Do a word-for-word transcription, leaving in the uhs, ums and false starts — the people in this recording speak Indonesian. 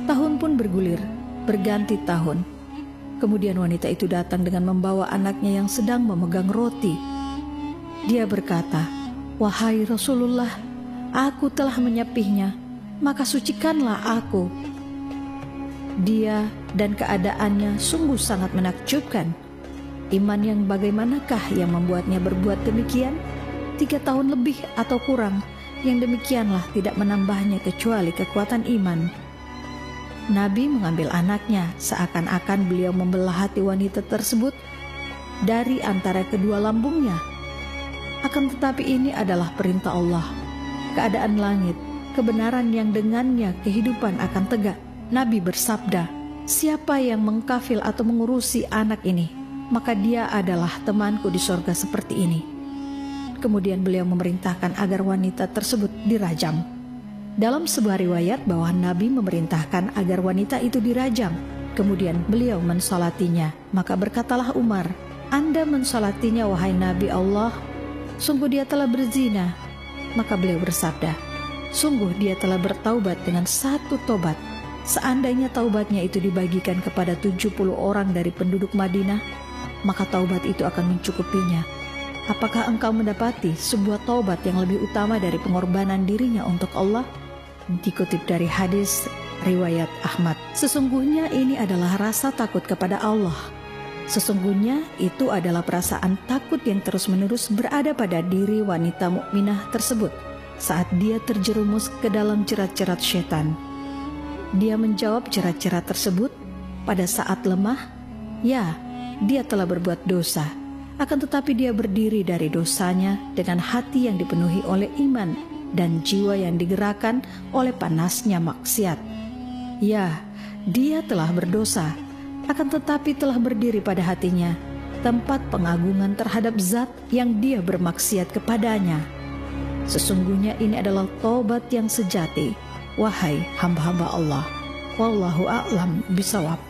Tahun pun bergulir, berganti tahun. Kemudian wanita itu datang dengan membawa anaknya yang sedang memegang roti. Dia berkata, "Wahai Rasulullah, aku telah menyepihnya, maka sucikanlah aku." Dia dan keadaannya sungguh sangat menakjubkan. Iman yang bagaimanakah yang membuatnya berbuat demikian? Tiga tahun lebih atau kurang, yang demikianlah tidak menambahnya kecuali kekuatan iman. Nabi mengambil anaknya, seakan-akan beliau membelah hati wanita tersebut dari antara kedua lambungnya. Akan tetapi ini adalah perintah Allah, keadaan langit, kebenaran yang dengannya kehidupan akan tegak. Nabi bersabda, "Siapa yang mengkafil atau mengurusi anak ini, maka dia adalah temanku di sorga seperti ini." Kemudian beliau memerintahkan agar wanita tersebut dirajam. Dalam sebuah riwayat bahwa Nabi memerintahkan agar wanita itu dirajam. Kemudian beliau mensolatinya. Maka berkatalah Umar, "Anda mensolatinya wahai Nabi Allah, sungguh dia telah berzina." Maka beliau bersabda, "Sungguh dia telah bertaubat dengan satu tobat. Seandainya taubatnya itu dibagikan kepada tujuh puluh orang dari penduduk Madinah, maka taubat itu akan mencukupinya. Apakah engkau mendapati sebuah taubat yang lebih utama dari pengorbanan dirinya untuk Allah?" Dikutip dari hadis riwayat Ahmad. Sesungguhnya ini adalah rasa takut kepada Allah. Sesungguhnya itu adalah perasaan takut yang terus-menerus berada pada diri wanita mukminah tersebut saat dia terjerumus ke dalam jerat-jerat setan. Dia menjawab jerat-jerat tersebut pada saat lemah, ya, dia telah berbuat dosa. Akan tetapi dia berdiri dari dosanya dengan hati yang dipenuhi oleh iman dan jiwa yang digerakkan oleh panasnya maksiat. Ya, dia telah berdosa, akan tetapi telah berdiri pada hatinya tempat pengagungan terhadap zat yang dia bermaksiat kepadanya. Sesungguhnya ini adalah taubat yang sejati, wahai hamba-hamba Allah. Wallahu a'lam bishawab.